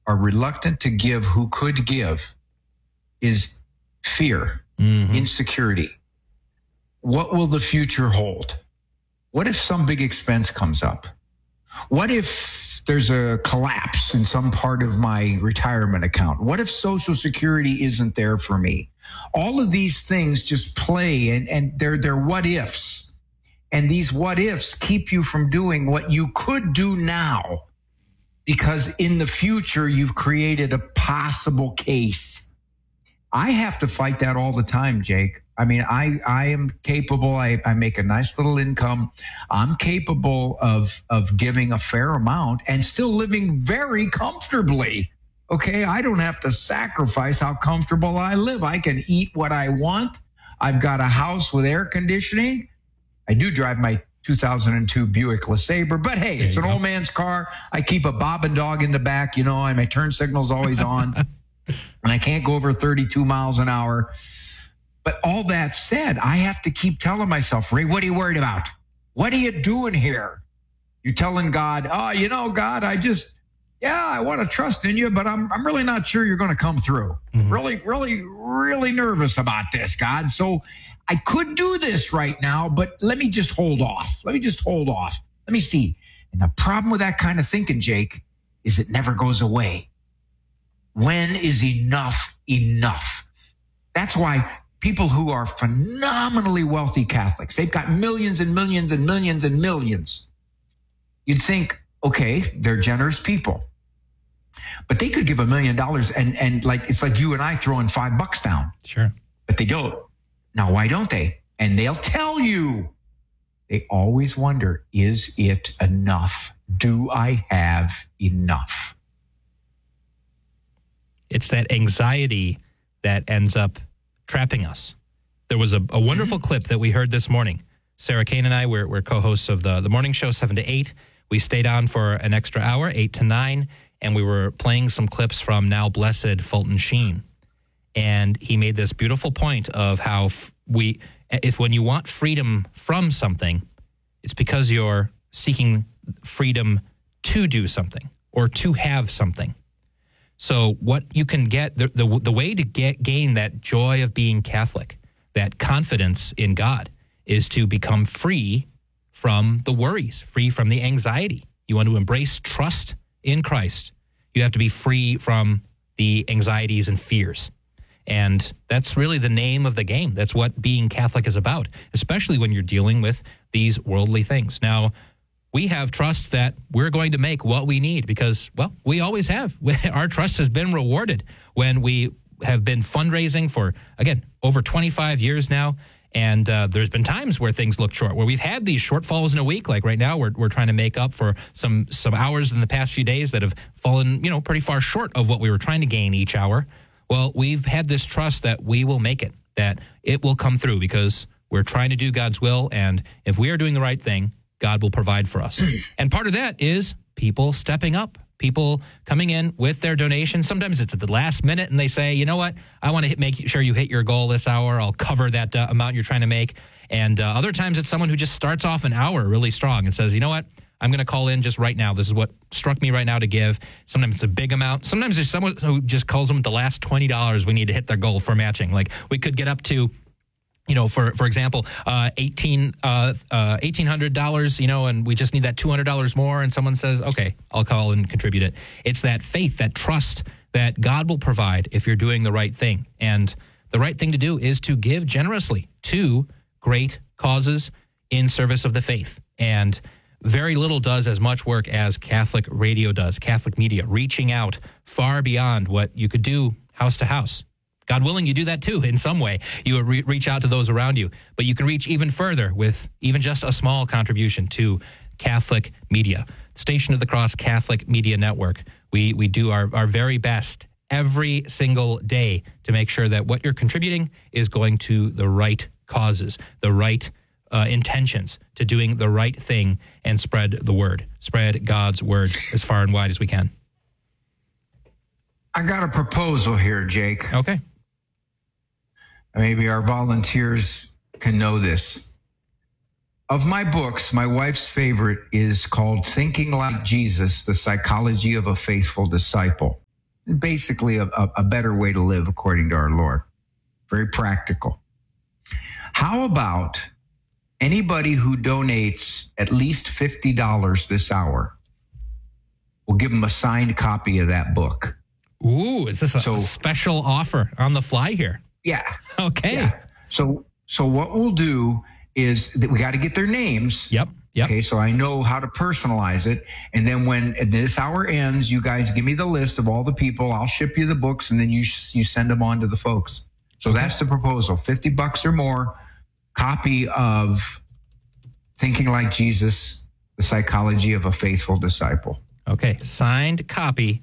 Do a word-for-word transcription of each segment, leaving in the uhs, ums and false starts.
are reluctant to give who could give is fear, Mm-hmm. insecurity. What will the future hold? What if some big expense comes up? What if there's a collapse in some part of my retirement account? What if Social Security isn't there for me? All of these things just play, and, and they're, they're what ifs. And these what ifs keep you from doing what you could do now, because in the future, you've created a possible case. I have to fight that all the time, Jake. I mean, I, I am capable. I, I make a nice little income. I'm capable of, of giving a fair amount and still living very comfortably. Okay. I don't have to sacrifice how comfortable I live. I can eat what I want. I've got a house with air conditioning. I do drive my two thousand two Buick LeSabre, but hey, it's an go. old man's car. I keep a bobbing dog in the back, you know, and my turn signal's always on. And I can't go over thirty-two miles an hour. But all that said, I have to keep telling myself, Ray, what are you worried about? What are you doing here? You're telling God, oh, you know, God, I just, yeah, I want to trust in you, but I'm I'm really not sure you're going to come through. Mm-hmm. Really, really, really nervous about this, God. So I could do this right now, but let me just hold off. Let me just hold off. Let me see. And the problem with that kind of thinking, Jake, is it never goes away. When is enough enough? That's why people who are phenomenally wealthy Catholics, they've got millions and millions and millions and millions. You'd think, okay, they're generous people, but they could give a million dollars and, and like, it's like you and I throwing five bucks down. Sure. But they don't. Now, why don't they? And they'll tell you. They always wonder, is it enough? Do I have enough? It's that anxiety that ends up trapping us. There was a, a wonderful mm-hmm. clip that we heard this morning. Sarah Kane and I, we're, we're co-hosts of the, the morning show, seven to eight. We stayed on for an extra hour, eight to nine, and we were playing some clips from Now Blessed Fulton Sheen. And he made this beautiful point of how we, if when you want freedom from something, it's because you're seeking freedom to do something or to have something. So what you can get, the the, the way to get gain that joy of being Catholic, that confidence in God, is to become free from the worries, free from the anxiety. You want to embrace trust in Christ. You have to be free from the anxieties and fears. And that's really the name of the game. That's what being Catholic is about, especially when you're dealing with these worldly things. Now, we have trust that we're going to make what we need because, well, we always have. Our trust has been rewarded when we have been fundraising for, again, over twenty-five years now. And uh, there's been times where things look short, where we've had these shortfalls in a week. Like right now, we're we're trying to make up for some some hours in the past few days that have fallen, you know, pretty far short of what we were trying to gain each hour. Well, we've had this trust that we will make it, that it will come through because we're trying to do God's will. And if we are doing the right thing, God will provide for us. And part of that is people stepping up, people coming in with their donations. Sometimes it's at the last minute and they say, you know what, I want to make sure you hit your goal this hour. I'll cover that uh, amount you're trying to make. And uh, other times it's someone who just starts off an hour really strong and says, you know what, I'm going to call in just right now. This is what struck me right now to give. Sometimes it's a big amount. Sometimes there's someone who just calls them the last twenty dollars we need to hit their goal for matching. Like we could get up to, you know, for for example, uh, eighteen uh, uh, eighteen hundred dollars, you know, and we just need that two hundred dollars more. And someone says, okay, I'll call and contribute it. It's that faith, that trust that God will provide if you're doing the right thing. And the right thing to do is to give generously to great causes in service of the faith. And very little does as much work as Catholic radio does, Catholic media, reaching out far beyond what you could do house to house. God willing, you do that too in some way. You re- reach out to those around you, but you can reach even further with even just a small contribution to Catholic media. Station of the Cross Catholic Media Network. We we do our, our very best every single day to make sure that what you're contributing is going to the right causes, the right uh, intentions, to doing the right thing and spread the word, spread God's word as far and wide as we can. I got a proposal here, Jake. Okay. Maybe our volunteers can know this. Of my books, my wife's favorite is called Thinking Like Jesus, The Psychology of a Faithful Disciple. basically a, a, a better way to live according to our Lord. Very practical. How about anybody who donates at least fifty dollars this hour? We'll give them a signed copy of that book. Ooh, is this a, so, a special offer on the fly here? Yeah. Okay. Yeah. So, so what we'll do is that we got to get their names. Yep. Yep. Okay. So I know how to personalize it. And then when this hour ends, you guys give me the list of all the people. I'll ship you the books and then you, you send them on to the folks. So okay. That's the proposal. fifty bucks or more, copy of Thinking Like Jesus, The Psychology of a Faithful Disciple. Okay. Signed copy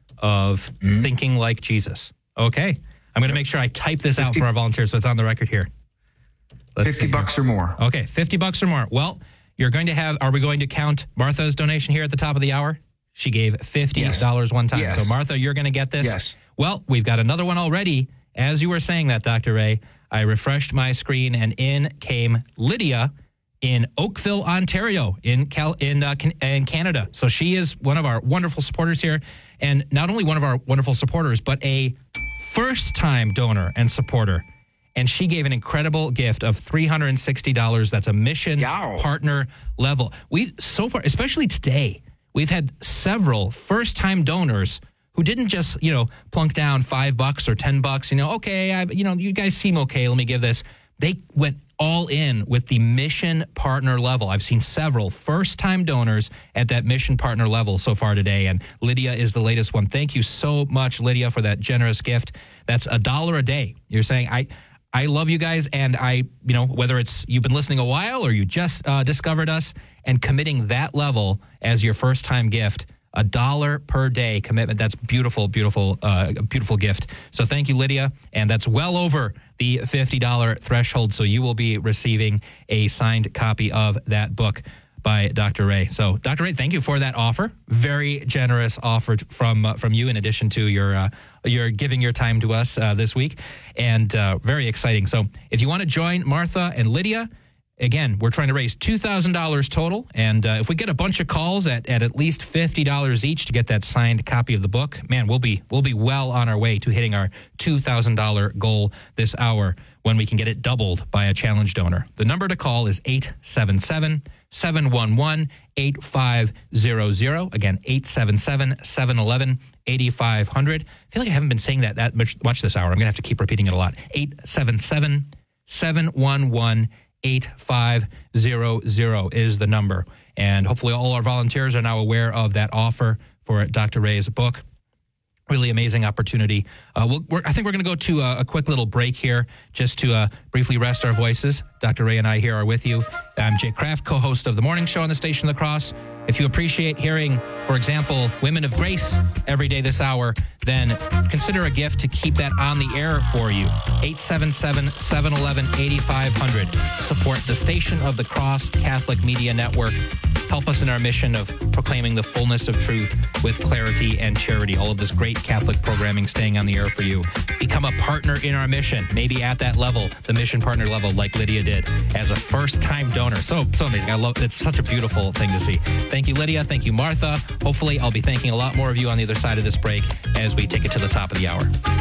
of mm-hmm. Thinking Like Jesus. Okay. I'm going to make sure I type this fifty out for our volunteers so it's on the record here. Let's fifty bucks or more. Okay. fifty bucks or more. Well, you're going to have, are we going to count Martha's donation here at the top of the hour? She gave fifty dollars yes. one time. Yes. So Martha, you're going to get this. Yes. Well, we've got another one already. As you were saying that, Doctor Ray, I refreshed my screen and in came Lydia in Oakville, Ontario, in Cal- in uh, can- in Canada. So she is one of our wonderful supporters here, and not only one of our wonderful supporters, but a first-time donor and supporter. And she gave an incredible gift of three hundred sixty dollars. That's a mission Yow. partner level. We so far, especially today, we've had several first-time donors who didn't just, you know, plunk down five bucks or ten bucks. You know, okay, I, you know, you guys seem okay. Let me give this. They went all in with the mission partner level. I've seen several first-time donors at that mission partner level so far today, and Lydia is the latest one. Thank you so much, Lydia, for that generous gift. That's a dollar a day. You're saying, I I love you guys, and I, you know, whether it's you've been listening a while or you just uh, discovered us, and committing that level as your first-time gift, a dollar per day commitment. That's beautiful, beautiful, uh, beautiful gift. So thank you, Lydia. And that's well over the fifty dollars threshold. So you will be receiving a signed copy of that book by Doctor Ray. So Doctor Ray, thank you for that offer. Very generous offer from uh, from you, in addition to your uh, your giving your time to us uh, this week. And uh, very exciting. So if you want to join Martha and Lydia, again, we're trying to raise two thousand dollars total, and uh, if we get a bunch of calls at, at at least fifty dollars each to get that signed copy of the book, man, we'll be we'll be well on our way to hitting our two thousand dollars goal this hour when we can get it doubled by a challenge donor. The number to call is eight seven seven, seven one one, eight five zero zero. Again, eight seven seven, seven one one, eight five zero zero. I feel like I haven't been saying that that much, much this hour. I'm going to have to keep repeating it a lot. eight seven seven, seven one one, eight five zero zero is the number. And hopefully all our volunteers are now aware of that offer for Doctor Ray's book. Really amazing opportunity. Uh, we'll, we're, I think we're going to go to a, a quick little break here just to uh, briefly rest our voices. Doctor Ray and I here are with you. I'm Jake Kraft, co-host of The Morning Show on the Station of the Cross. If you appreciate hearing, for example, Women of Grace every day this hour, then consider a gift to keep that on the air for you. eight seven seven, seven one one, eight five zero zero. Support the Station of the Cross Catholic Media Network. Help us in our mission of proclaiming the fullness of truth with clarity and charity. All of this great Catholic programming staying on the air for you. Become a partner in our mission, maybe at that level, the mission partner level, like Lydia did as a first-time donor. So, so amazing. I love it. It's such a beautiful thing to see. Thank you, Lydia. Thank you, Martha. Hopefully, I'll be thanking a lot more of you on the other side of this break as we take it to the top of the hour.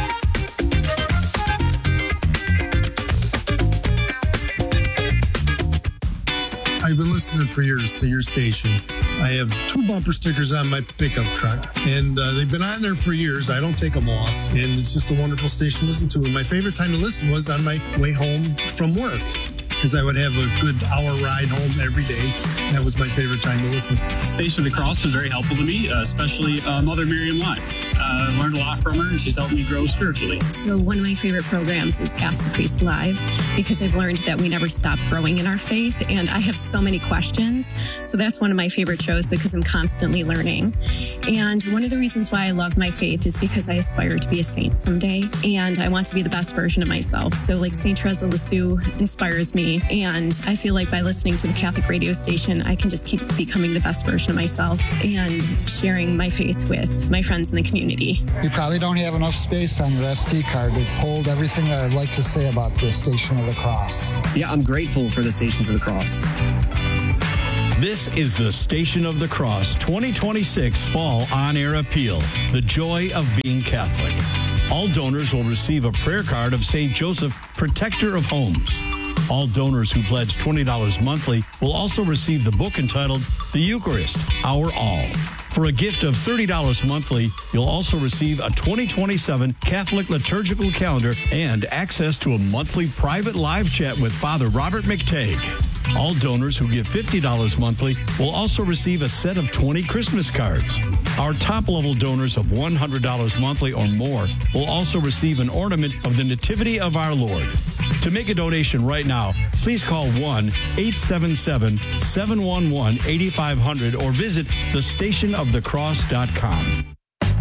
I've been listening for years to your station. I have two bumper stickers on my pickup truck, and uh, they've been on there for years. I don't take them off, and it's just a wonderful station to listen to. And my favorite time to listen was on my way home from work, because I would have a good hour ride home every day. That was my favorite time to listen. Station of the Cross was very helpful to me, uh, especially uh, Mother Miriam Live. I uh, learned a lot from her, and she's helped me grow spiritually. So one of my favorite programs is Ask a Priest Live, because I've learned that we never stop growing in our faith, and I have so many questions. So that's one of my favorite shows because I'm constantly learning. And one of the reasons why I love my faith is because I aspire to be a saint someday, and I want to be the best version of myself. So like Saint Teresa Lisieux inspires me, and I feel like by listening to the Catholic radio station, I can just keep becoming the best version of myself and sharing my faith with my friends in the community. You probably don't have enough space on your S D card to hold everything that I'd like to say about the Station of the Cross. Yeah, I'm grateful for the Stations of the Cross. This is the Station of the Cross twenty twenty-six Fall On-Air Appeal, The Joy of Being Catholic. All donors will receive a prayer card of Saint Joseph, Protector of Homes. All donors who pledge twenty dollars monthly will also receive the book entitled The Eucharist, Our All. For a gift of thirty dollars monthly, you'll also receive a twenty twenty-seven Catholic liturgical calendar and access to a monthly private live chat with Father Robert McTagg. All donors who give fifty dollars monthly will also receive a set of twenty Christmas cards. Our top-level donors of one hundred dollars monthly or more will also receive an ornament of the Nativity of our Lord. To make a donation right now, please call one eight seven seven, seven one one, eight five zero zero or visit the station of the cross dot com.